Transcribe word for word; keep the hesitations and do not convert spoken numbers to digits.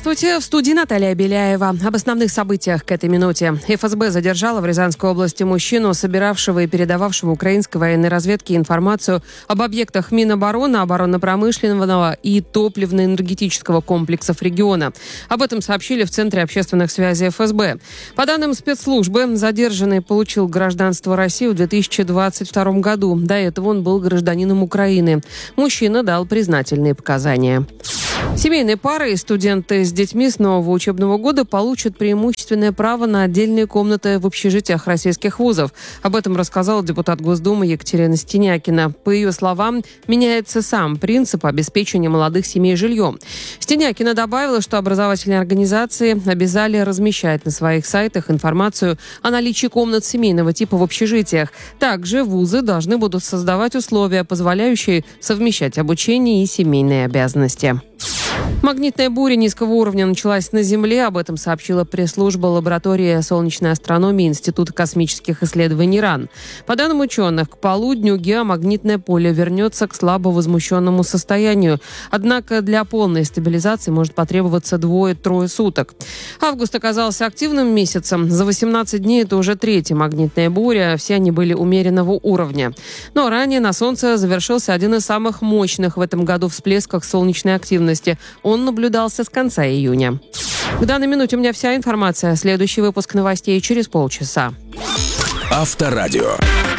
Здравствуйте, в студии Наталья Беляева. Об основных событиях к этой минуте. эф эс бэ задержала в Рязанской области мужчину, собиравшего и передававшего украинской военной разведке информацию об объектах Минобороны, оборонно-промышленного и топливно-энергетического комплексов региона. Об этом сообщили в Центре общественных связей эф эс бэ. По данным спецслужбы, задержанный получил гражданство России в две тысячи двадцать втором году. До этого он был гражданином Украины. Мужчина дал признательные показания. Семейные пары и студенты с детьми с нового учебного года получат преимущественное право на отдельные комнаты в общежитиях российских вузов. Об этом рассказала депутат Госдумы Екатерина Стенякина. По ее словам, меняется сам принцип обеспечения молодых семей жильем. Стенякина добавила, что образовательные организации обязали размещать на своих сайтах информацию о наличии комнат семейного типа в общежитиях. Также вузы должны будут создавать условия, позволяющие совмещать обучение и семейные обязанности. Магнитная буря низкого уровня началась на Земле. Об этом сообщила пресс-служба лаборатории солнечной астрономии Института космических исследований РАН. По данным ученых, к полудню геомагнитное поле вернется к слабо возмущенному состоянию. Однако для полной стабилизации может потребоваться двое-трое суток. Август оказался активным месяцем. За восемнадцать дней это уже третья магнитная буря. Все они были умеренного уровня. Но ранее на Солнце завершился один из самых мощных в этом году всплесков солнечной активности. Он наблюдался с конца июня. К данной минуте у меня вся информация. Следующий выпуск новостей через полчаса. Авторадио.